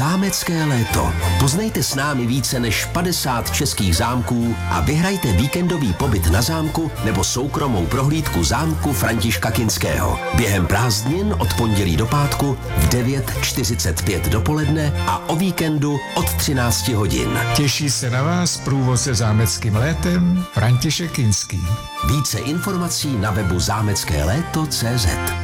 Zámecké léto. Poznejte s námi více než 50 českých zámků a vyhrajte víkendový pobyt na zámku nebo soukromou prohlídku zámku Františka Kinského. Během prázdnin od pondělí do pátku v 9:45 dopoledne a o víkendu od 13 hodin. Těší se na vás průvodce zámeckým létem František Kinský. Více informací na webu zámeckéléto.cz.